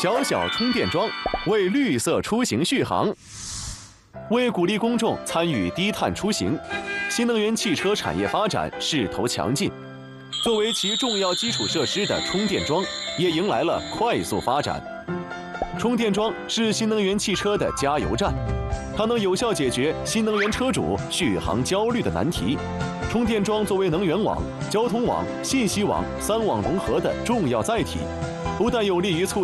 小小充电桩为绿色出行续航。为鼓励公众参与低碳出行，新能源汽车产业发展势头强劲。作为其重要基础设施的充电桩，也迎来了快速发展。充电桩是新能源汽车的加油站，它能有效解决新能源车主续航焦虑的难题。充电桩作为能源网、交通网、信息网3网融合的重要载体，不但有利于促